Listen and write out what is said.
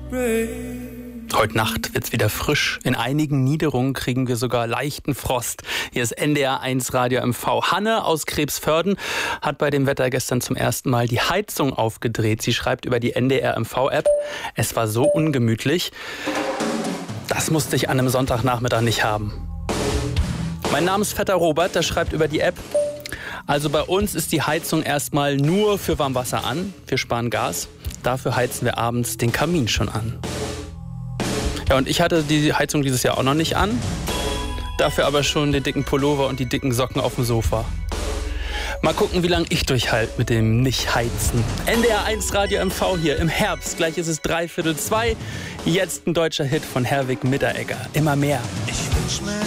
Heute Nacht wird's wieder frisch. In einigen Niederungen kriegen wir sogar leichten Frost. Hier ist NDR 1 Radio MV. Hanne aus Krebsförden hat bei dem Wetter gestern zum ersten Mal die Heizung aufgedreht. Sie schreibt über die NDR MV-App: Es war so ungemütlich. Das musste ich an einem Sonntagnachmittag nicht haben. Mein Namensvetter Robert, der schreibt über die App: Also bei uns ist die Heizung erstmal nur für Warmwasser an. Wir sparen Gas. Dafür heizen wir abends den Kamin schon an. Ja, und ich hatte die Heizung dieses Jahr auch noch nicht an. Dafür aber schon den dicken Pullover und die dicken Socken auf dem Sofa. Mal gucken, wie lange ich durchhalte mit dem Nicht-Heizen. NDR 1 Radio MV hier im Herbst. Gleich ist es 1:45. Jetzt ein deutscher Hit von Herwig Mitteregger. Immer mehr. Ich wünsch mir